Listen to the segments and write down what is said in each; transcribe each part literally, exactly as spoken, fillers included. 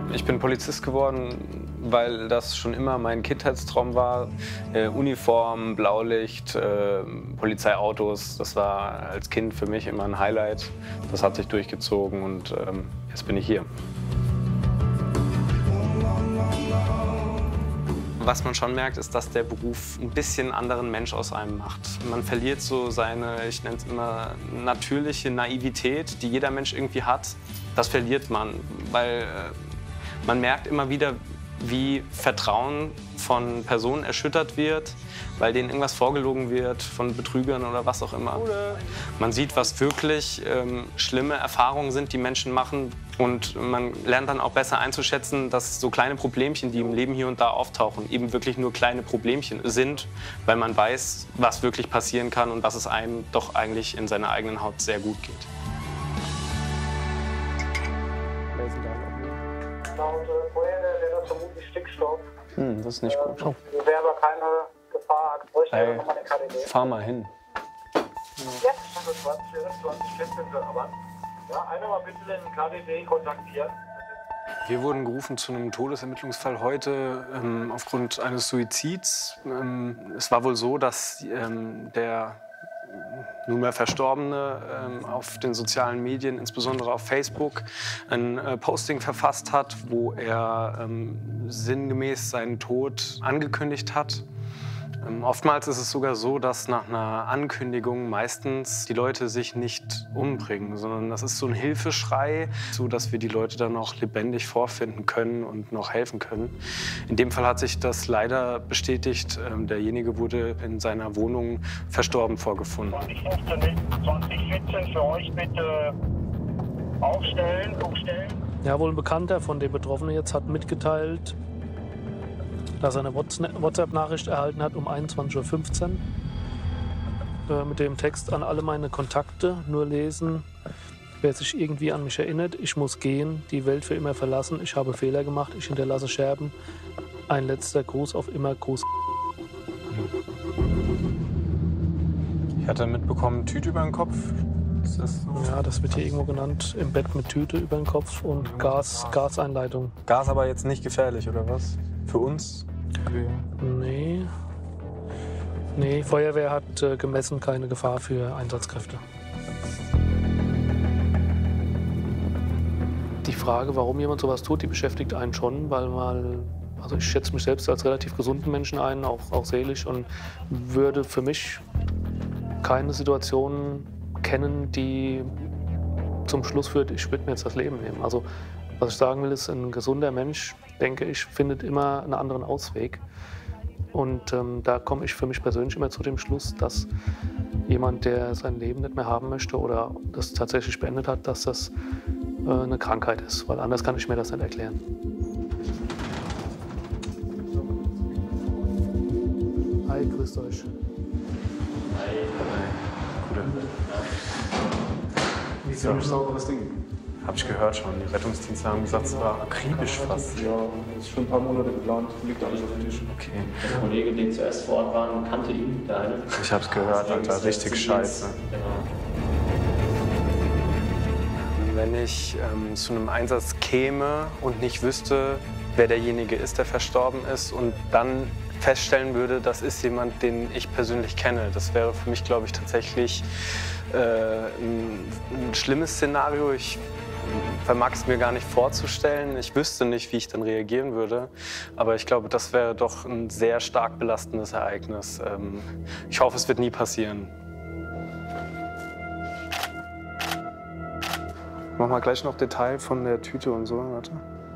Ich bin Polizist geworden, weil das schon immer mein Kindheitstraum war. Äh, Uniform, Blaulicht, äh, Polizeiautos, das war als Kind für mich immer ein Highlight. Das hat sich durchgezogen und ähm, jetzt bin ich hier. Was man schon merkt, ist, dass der Beruf ein bisschen anderen Mensch aus einem macht. Man verliert so seine, ich nenne es immer, natürliche Naivität, die jeder Mensch irgendwie hat. Das verliert man, weil äh, man merkt immer wieder, wie Vertrauen von Personen erschüttert wird, weil denen irgendwas vorgelogen wird, von Betrügern oder was auch immer. Man sieht, was wirklich ähm, schlimme Erfahrungen sind, die Menschen machen. Und man lernt dann auch besser einzuschätzen, dass so kleine Problemchen, die im Leben hier und da auftauchen, eben wirklich nur kleine Problemchen sind, weil man weiß, was wirklich passieren kann und dass es einem doch eigentlich in seiner eigenen Haut sehr gut geht. Laut Feuerwehr wäre das vermutlich Stickstoff. Hm, das ist nicht gut. Oh. Wäre aber keine Gefahr. Bräuchte Hey, nochmal eine K D D. fahr mal hin. Ja, fünfundzwanzig, vierundzwanzig, vierzehn für Rabatt. Ja, einer mal bitte den K D D kontaktieren. Wir wurden gerufen zu einem Todesermittlungsfall heute ähm, aufgrund eines Suizids. Ähm, es war wohl so, dass ähm, der nunmehr Verstorbene ähm, auf den sozialen Medien, insbesondere auf Facebook, ein äh, Posting verfasst hat, wo er ähm, sinngemäß seinen Tod angekündigt hat. Ähm, oftmals ist es sogar so, dass nach einer Ankündigung meistens die Leute sich nicht umbringen, sondern das ist so ein Hilfeschrei, so dass wir die Leute dann auch lebendig vorfinden können und noch helfen können. In dem Fall hat sich das leider bestätigt. Ähm, derjenige wurde in seiner Wohnung verstorben vorgefunden. zwanzig fünfzehn, zwanzig vierzehn für euch bitte aufstellen, umstellen. Ja, wohl ein Bekannter von dem Betroffenen jetzt hat mitgeteilt, dass er eine WhatsApp-Nachricht erhalten hat um einundzwanzig Uhr fünfzehn äh, mit dem Text: an alle meine Kontakte, nur lesen, wer sich irgendwie an mich erinnert, ich muss gehen, die Welt für immer verlassen, ich habe Fehler gemacht, ich hinterlasse Scherben, ein letzter Gruß auf immer, Gruß. Ich hatte mitbekommen, Tüte über den Kopf. Ist das so? Ja, das wird hier irgendwo genannt, im Bett mit Tüte über den Kopf und Gas, Gaseinleitung. Gas aber jetzt nicht gefährlich, oder was? Für uns? Nee. Nee, Feuerwehr hat äh, gemessen keine Gefahr für Einsatzkräfte. Die Frage, warum jemand sowas tut, die beschäftigt einen schon, weil mal, also ich schätze mich selbst als relativ gesunden Menschen ein, auch, auch seelisch, und würde für mich keine Situation kennen, die zum Schluss führt, ich würde mir jetzt das Leben nehmen. Also was ich sagen will, ist, ein gesunder Mensch, denke ich, findet immer einen anderen Ausweg. Und ähm, da komme ich für mich persönlich immer zu dem Schluss, dass jemand, der sein Leben nicht mehr haben möchte oder das tatsächlich beendet hat, dass das äh, eine Krankheit ist. Weil anders kann ich mir das nicht erklären. Hi, grüßt euch. Hi. Gute. Wie ist ein sauberes Ding? Hab ich gehört schon. Die Rettungsdienste haben gesagt, es war akribisch fast. Ja, das ist schon ein paar Monate geplant. Liegt alles auf dem Tisch. Okay. Der Kollege, der zuerst vor Ort war, kannte ihn, der eine. Ich hab's gehört, Alter. Richtig scheiße. Genau. Wenn ich ähm, zu einem Einsatz käme und nicht wüsste, wer derjenige ist, der verstorben ist, und dann feststellen würde, das ist jemand, den ich persönlich kenne, das wäre für mich, glaube ich, tatsächlich äh, ein, ein schlimmes Szenario. Ich vermag es mir gar nicht vorzustellen. Ich wüsste nicht, wie ich dann reagieren würde. Aber ich glaube, das wäre doch ein sehr stark belastendes Ereignis. Ähm, ich hoffe, es wird nie passieren. Mach mal gleich noch Detail von der Tüte und so. Warte.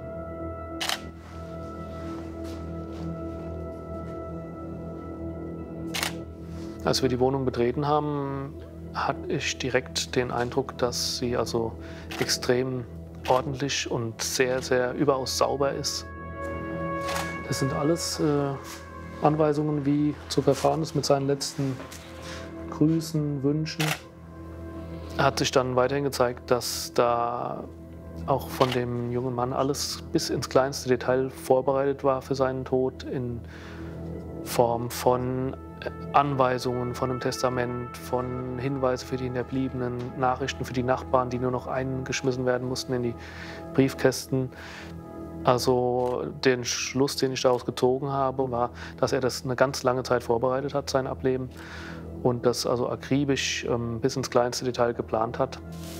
Als wir die Wohnung betreten haben, hatte ich direkt den Eindruck, dass sie also extrem ordentlich und sehr, sehr überaus sauber ist. Das sind alles äh, Anweisungen, wie zu verfahren ist mit seinen letzten Grüßen, Wünschen. Hat sich dann weiterhin gezeigt, dass da auch von dem jungen Mann alles bis ins kleinste Detail vorbereitet war für seinen Tod, in Form von Anweisungen, von einem Testament, von Hinweisen für die Hinterbliebenen, Nachrichten für die Nachbarn, die nur noch eingeschmissen werden mussten in die Briefkästen. Also den Schluss, den ich daraus gezogen habe, war, dass er das eine ganz lange Zeit vorbereitet hat, sein Ableben, und das also akribisch ähm, bis ins kleinste Detail geplant hat.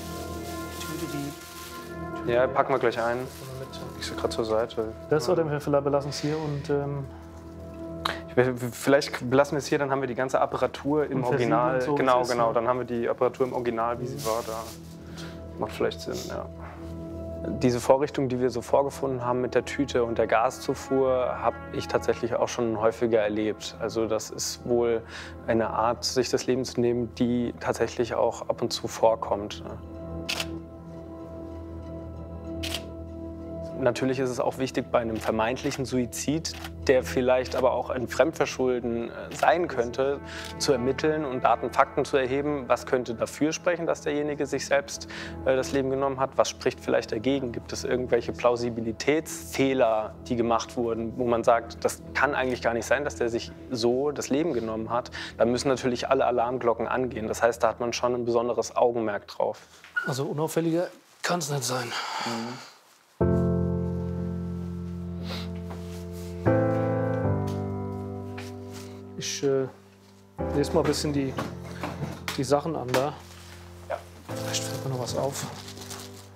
Ja, packen wir gleich ein. Ich stehe gerade zur Seite. Das oder wir belassen es hier und ähm vielleicht belassen wir es hier, dann haben wir die ganze Apparatur im Und Original. versiegeln, so Genau, wie es ist, genau. ja. Dann haben wir die Apparatur im Original, wie sie war. Da macht vielleicht Sinn, ja. Diese Vorrichtung, die wir so vorgefunden haben mit der Tüte und der Gaszufuhr, habe ich tatsächlich auch schon häufiger erlebt. Also das ist wohl eine Art, sich das Leben zu nehmen, die tatsächlich auch ab und zu vorkommt. Natürlich ist es auch wichtig bei einem vermeintlichen Suizid, der vielleicht aber auch ein Fremdverschulden sein könnte, zu ermitteln und Daten, Fakten zu erheben. Was könnte dafür sprechen, dass derjenige sich selbst äh, das Leben genommen hat? Was spricht vielleicht dagegen? Gibt es irgendwelche Plausibilitätsfehler, die gemacht wurden, wo man sagt, das kann eigentlich gar nicht sein, dass der sich so das Leben genommen hat? Da müssen natürlich alle Alarmglocken angehen. Das heißt, da hat man schon ein besonderes Augenmerk drauf. Also unauffälliger kann es nicht sein. Mhm. Ich äh, lese mal ein bisschen die, die Sachen an da. Ja. Vielleicht fällt mir noch was auf.